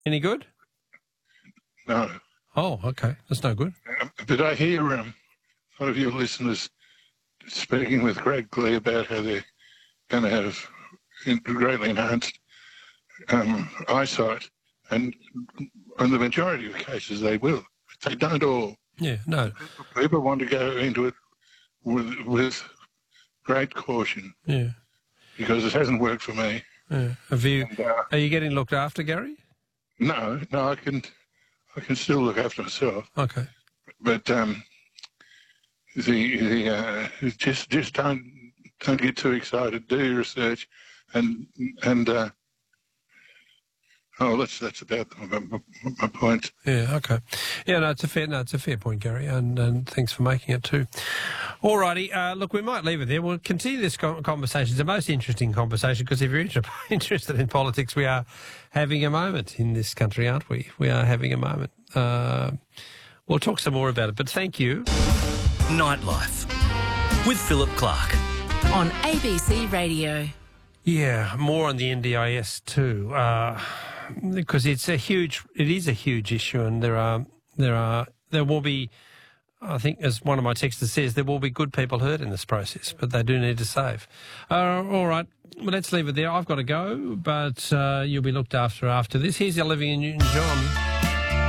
Any good? No. Oh, okay. That's no good. But I hear one of your listeners speaking with Greg Glee about how they're going to have greatly enhanced eyesight, and on the majority of cases they will. But they don't all. Yeah, no. People want to go into it with great caution. Yeah. Because it hasn't worked for me. Yeah. Are you getting looked after, Gary? No, I can still look after myself. Okay. But just don't get too excited. Do your research, and that's about my point. Yeah. Okay. Yeah. No, it's a fair point, Gary, and thanks for making it too. All righty. Look, we might leave it there. We'll continue this conversation. It's the most interesting conversation because if you're interested in politics, we are having a moment in this country, aren't we? We are having a moment. We'll talk some more about it, but thank you. Nightlife with Philip Clark on ABC Radio. Yeah, more on the NDIS too, because it is a huge issue, and there will be, I think, as one of my texters says, there will be good people hurt in this process, but they do need to save. All right, well, let's leave it there. I've got to go, but you'll be looked after this. Here's Olivia Newton-John.